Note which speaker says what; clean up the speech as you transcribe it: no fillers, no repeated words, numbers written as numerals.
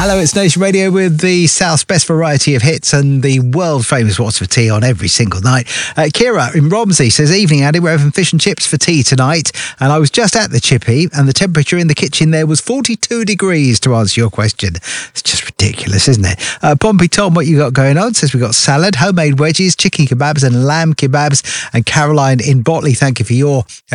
Speaker 1: Hello, it's Nation Radio with the South's best variety of hits and the world-famous What's for Tea on every single night. Kira in Romsey says, evening, Andy, we're having fish and chips for tea tonight. And I was just at the chippy and the temperature in the kitchen there was 42 degrees, to answer your question. It's just ridiculous, isn't it? Pompey Tom, what you got going on? Says we got salad, homemade wedges, chicken kebabs and lamb kebabs. And Caroline in Botley, thank you for your